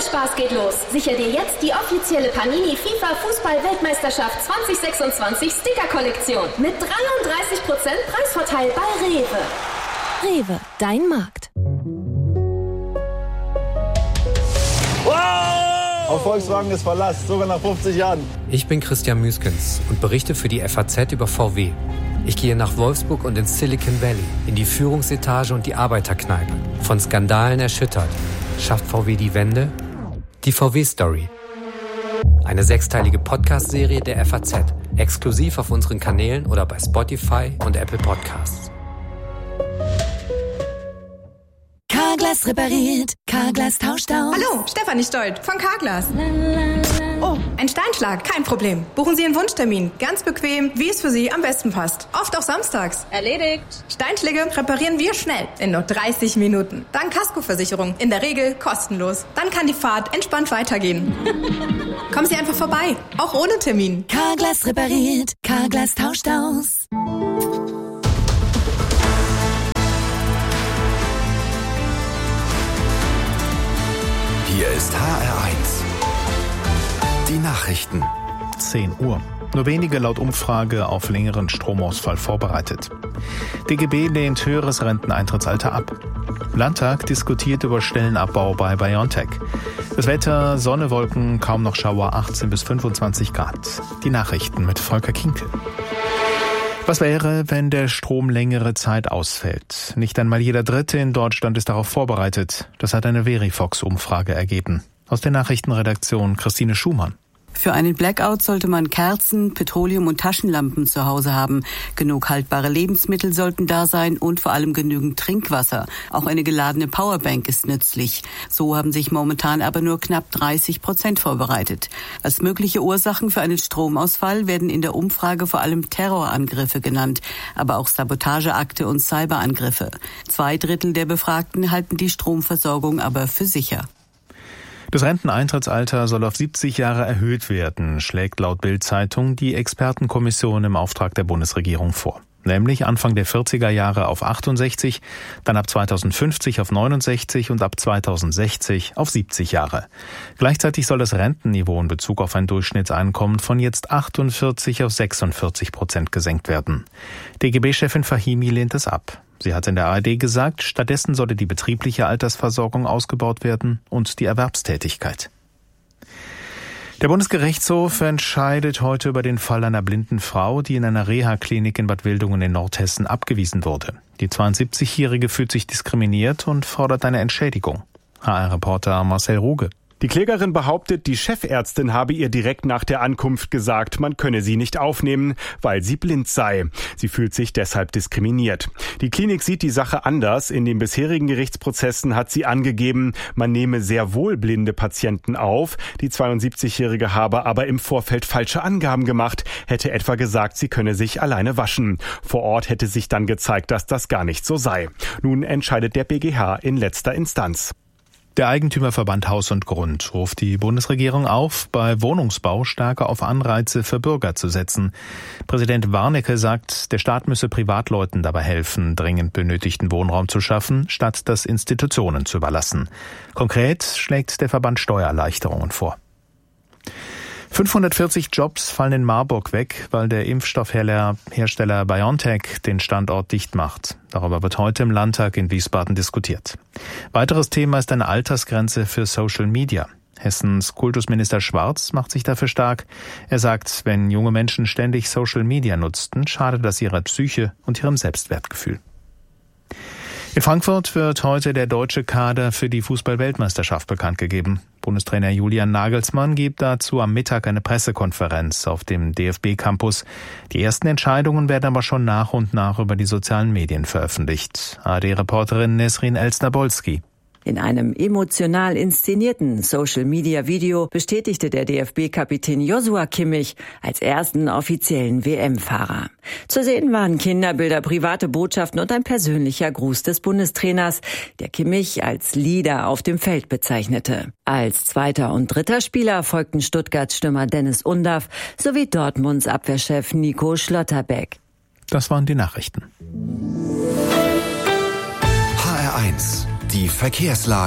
Spaß geht los. Sicher dir jetzt die offizielle Panini FIFA Fußball-Weltmeisterschaft 2026 Sticker-Kollektion mit 33% Preisvorteil bei Rewe. Rewe, dein Markt. Wow! Auf Volkswagen ist Verlass, sogar nach 50 Jahren. Ich bin Christian Müskens und berichte für die FAZ über VW. Ich gehe nach Wolfsburg und ins Silicon Valley, in die Führungsetage und die Arbeiterkneipe. Von Skandalen erschüttert. Schafft VW die Wende? Die VW-Story. Eine 6-teilige Podcast-Serie der FAZ. Exklusiv auf unseren Kanälen oder bei Spotify und Apple Podcasts. Carglass repariert, Carglass tauscht aus. Hallo, Stefanie Stolt von Carglass. Oh, ein Steinschlag, kein Problem. Buchen Sie Ihren Wunschtermin, ganz bequem, wie es für Sie am besten passt. Oft auch samstags. Erledigt. Steinschläge reparieren wir schnell, in nur 30 Minuten. Dank Kaskoversicherung, in der Regel kostenlos. Dann kann die Fahrt entspannt weitergehen. Kommen Sie einfach vorbei, auch ohne Termin. Carglass repariert, Carglass tauscht aus. Hier ist HR1. Die Nachrichten. 10 Uhr. Nur wenige laut Umfrage auf längeren Stromausfall vorbereitet. DGB lehnt höheres Renteneintrittsalter ab. Landtag diskutiert über Stellenabbau bei BioNTech. Das Wetter, Sonne, Wolken, kaum noch Schauer, 18 bis 25 Grad. Die Nachrichten mit Volker Kinkel. Was wäre, wenn der Strom längere Zeit ausfällt? Nicht einmal jeder Dritte in Deutschland ist darauf vorbereitet. Das hat eine Verifox-Umfrage ergeben. Aus der Nachrichtenredaktion Christine Schumann. Für einen Blackout sollte man Kerzen, Petroleum- und Taschenlampen zu Hause haben. Genug haltbare Lebensmittel sollten da sein und vor allem genügend Trinkwasser. Auch eine geladene Powerbank ist nützlich. So haben sich momentan aber nur knapp 30% vorbereitet. Als mögliche Ursachen für einen Stromausfall werden in der Umfrage vor allem Terrorangriffe genannt, aber auch Sabotageakte und Cyberangriffe. 2/3 der Befragten halten die Stromversorgung aber für sicher. Das Renteneintrittsalter soll auf 70 Jahre erhöht werden, schlägt laut Bild-Zeitung die Expertenkommission im Auftrag der Bundesregierung vor. Nämlich Anfang der 40er Jahre auf 68, dann ab 2050 auf 69 und ab 2060 auf 70 Jahre. Gleichzeitig soll das Rentenniveau in Bezug auf ein Durchschnittseinkommen von jetzt 48 auf 46% gesenkt werden. DGB-Chefin Fahimi lehnt es ab. Sie hat in der ARD gesagt, stattdessen solle die betriebliche Altersversorgung ausgebaut werden und die Erwerbstätigkeit. Der Bundesgerichtshof entscheidet heute über den Fall einer blinden Frau, die in einer Reha-Klinik in Bad Wildungen in Nordhessen abgewiesen wurde. Die 72-Jährige fühlt sich diskriminiert und fordert eine Entschädigung. HR-Reporter Marcel Ruge. Die Klägerin behauptet, die Chefärztin habe ihr direkt nach der Ankunft gesagt, man könne sie nicht aufnehmen, weil sie blind sei. Sie fühlt sich deshalb diskriminiert. Die Klinik sieht die Sache anders. In den bisherigen Gerichtsprozessen hat sie angegeben, man nehme sehr wohl blinde Patienten auf. Die 72-Jährige habe aber im Vorfeld falsche Angaben gemacht, hätte etwa gesagt, sie könne sich alleine waschen. Vor Ort hätte sich dann gezeigt, dass das gar nicht so sei. Nun entscheidet der BGH in letzter Instanz. Der Eigentümerverband Haus und Grund ruft die Bundesregierung auf, bei Wohnungsbau stärker auf Anreize für Bürger zu setzen. Präsident Warnecke sagt, der Staat müsse Privatleuten dabei helfen, dringend benötigten Wohnraum zu schaffen, statt das Institutionen zu überlassen. Konkret schlägt der Verband Steuererleichterungen vor. 540 Jobs fallen in Marburg weg, weil der Impfstoffhersteller BioNTech den Standort dicht macht. Darüber wird heute im Landtag in Wiesbaden diskutiert. Weiteres Thema ist eine Altersgrenze für Social Media. Hessens Kultusminister Schwarz macht sich dafür stark. Er sagt, wenn junge Menschen ständig Social Media nutzten, schadet das ihrer Psyche und ihrem Selbstwertgefühl. In Frankfurt wird heute der deutsche Kader für die Fußball-Weltmeisterschaft bekannt gegeben. Bundestrainer Julian Nagelsmann gibt dazu am Mittag eine Pressekonferenz auf dem DFB-Campus. Die ersten Entscheidungen werden aber schon nach und nach über die sozialen Medien veröffentlicht. ARD-Reporterin Nesrin Elsner-Bolski. In einem emotional inszenierten Social-Media-Video bestätigte der DFB-Kapitän Joshua Kimmich als ersten offiziellen WM-Fahrer. Zu sehen waren Kinderbilder, private Botschaften und ein persönlicher Gruß des Bundestrainers, der Kimmich als Leader auf dem Feld bezeichnete. Als zweiter und dritter Spieler folgten Stuttgarts Stürmer Dennis Undaff sowie Dortmunds Abwehrchef Nico Schlotterbeck. Das waren die Nachrichten. HR1. Die Verkehrslage.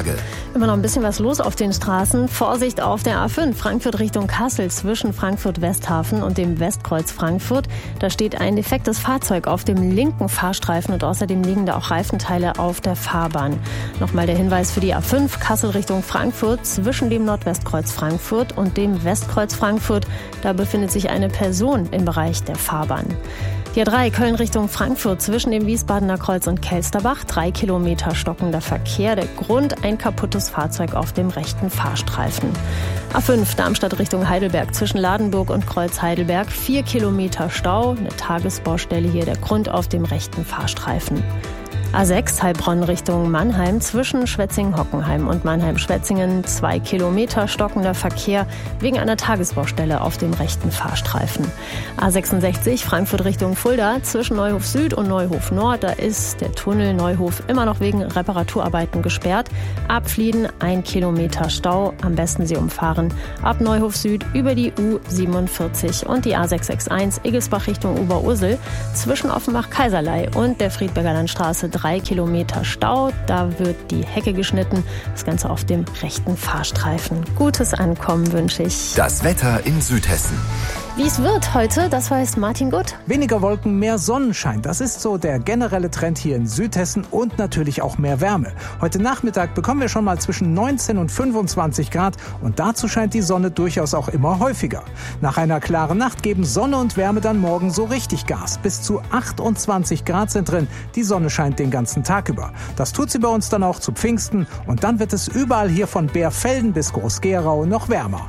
Immer noch ein bisschen was los auf den Straßen. Vorsicht auf der A5, Frankfurt Richtung Kassel zwischen Frankfurt-Westhafen und dem Westkreuz Frankfurt. Da steht ein defektes Fahrzeug auf dem linken Fahrstreifen und außerdem liegen da auch Reifenteile auf der Fahrbahn. Nochmal der Hinweis für die A5, Kassel Richtung Frankfurt zwischen dem Nordwestkreuz Frankfurt und dem Westkreuz Frankfurt. Da befindet sich eine Person im Bereich der Fahrbahn. Die A3 Köln Richtung Frankfurt zwischen dem Wiesbadener Kreuz und Kelsterbach. 3 Kilometer stockender Verkehr. Der Grund, ein kaputtes Fahrzeug auf dem rechten Fahrstreifen. A5 Darmstadt Richtung Heidelberg zwischen Ladenburg und Kreuz Heidelberg. 4 Kilometer Stau. Eine Tagesbaustelle hier. Der Grund auf dem rechten Fahrstreifen. A6 Heilbronn Richtung Mannheim zwischen Schwetzingen-Hockenheim und Mannheim-Schwetzingen. 2 Kilometer stockender Verkehr wegen einer Tagesbaustelle auf dem rechten Fahrstreifen. A66 Frankfurt Richtung Fulda zwischen Neuhof Süd und Neuhof Nord. Da ist der Tunnel Neuhof immer noch wegen Reparaturarbeiten gesperrt. Ab Flieden 1 Kilometer Stau. Am besten Sie umfahren ab Neuhof Süd über die U47 und die A661 Egelsbach Richtung Oberursel zwischen Offenbach-Kaiserlei und der Friedberger Landstraße. 3 Kilometer Stau, da wird die Hecke geschnitten. Das Ganze auf dem rechten Fahrstreifen. Gutes Ankommen wünsche ich. Das Wetter in Südhessen. Wie es wird heute, das weiß Martin Gutt. Weniger Wolken, mehr Sonnenschein. Das ist so der generelle Trend hier in Südhessen und natürlich auch mehr Wärme. Heute Nachmittag bekommen wir schon mal zwischen 19 und 25 Grad und dazu scheint die Sonne durchaus auch immer häufiger. Nach einer klaren Nacht geben Sonne und Wärme dann morgen so richtig Gas. Bis zu 28 Grad sind drin. Die Sonne scheint den ganzen Tag über. Das tut sie bei uns dann auch zu Pfingsten und dann wird es überall hier von Bärfelden bis Groß-Gerau noch wärmer.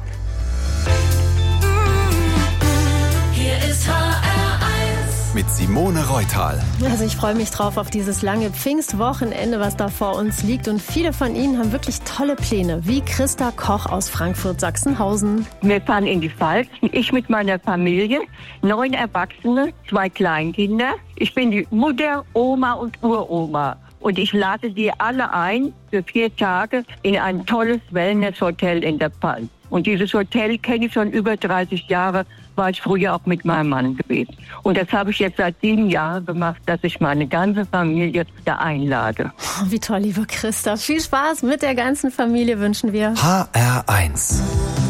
Mit Simone Reutal. Also ich freue mich drauf auf dieses lange Pfingstwochenende, was da vor uns liegt. Und viele von Ihnen haben wirklich tolle Pläne, wie Christa Koch aus Frankfurt-Sachsenhausen. Wir fahren in die Pfalz, ich mit meiner Familie, 9 Erwachsene, 2 Kleinkinder. Ich bin die Mutter, Oma und Uroma. Und ich lade die alle ein für 4 Tage in ein tolles Wellness-Hotel in der Pfalz. Und dieses Hotel kenne ich schon über 30 Jahre, war ich früher auch mit meinem Mann gewesen. Und das habe ich jetzt seit 7 Jahren gemacht, dass ich meine ganze Familie da einlade. Oh, wie toll, liebe Christa. Viel Spaß mit der ganzen Familie wünschen wir. HR1